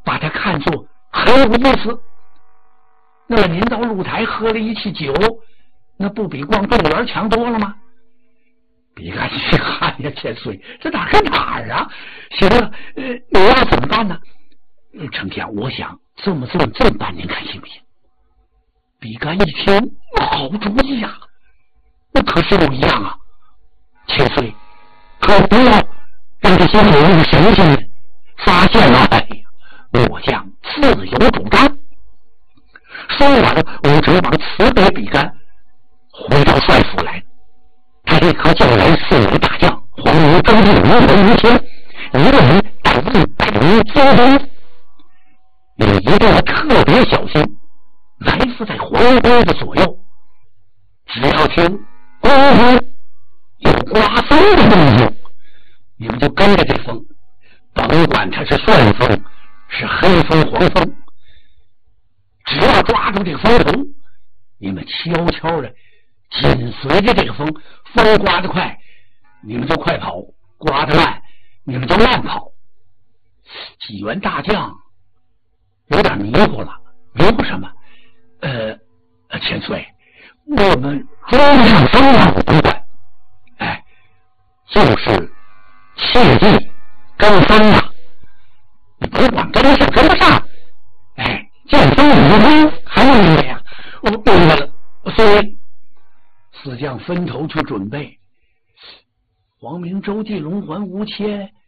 把他看作很有意思。那么您到露台喝了一气酒，那不比逛动物园强多了吗？比干一看呀，千岁，这哪跟哪儿啊？行了，你要怎么办呢？丞相，我想这么办，您看行不行？比干一听，好主意呀！那可是有一样啊，千岁，可不要让这些魔物神仙发现了。哎呀，我将自有主张。说完了，我只往慈悲比干回到帅府来。他立刻叫来4位大将，黄牛、周地、吴文、吴谦，一个人带100名精兵。你们一定要特别小心，埋伏在皇宫的左右。只要听咕咕有刮风的动静，你们就跟着这风，甭管它是顺风是黑风黄风，只要抓住这个风头，你们悄悄的紧随着这个风，风刮得快你们就快跑，刮得慢你们就慢跑。几员大将有点迷糊了，迷糊什么？千岁，我们中上风啊，我不管。哎，就是切记跟风啊，你甭管跟得上跟不上，哎，见风有风还有明白呀？我明白了，所以4将分头去准备。黄明、周继、龙环、吴谦